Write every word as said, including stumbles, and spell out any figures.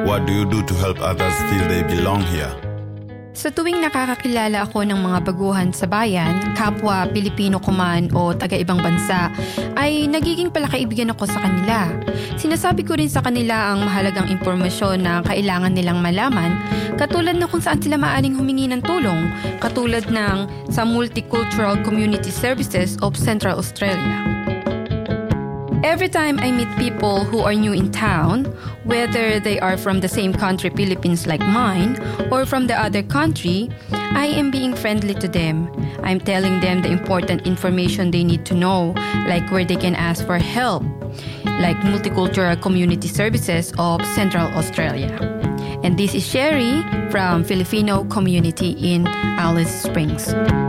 What do you do to help others feel they belong here? Sa tuwing nakakakilala ako ng mga baguhan sa bayan, kapwa Pilipino ko man o taga-ibang bansa, ay nagiging palakaibigan ako sa kanila. Sinasabi ko rin sa kanila ang mahalagang impormasyon na kailangan nilang malaman, katulad na kung saan sila maaaring humingi ng tulong, katulad ng sa Multicultural Community Services of Central Australia. Every time I meet people who are new in town, whether they are from the same country, Philippines like mine, or from the other country, I am being friendly to them. I'm telling them the important information they need to know, like where they can ask for help, like Multicultural Community Services of Central Australia. And this is Sherry from Filipino Community in Alice Springs.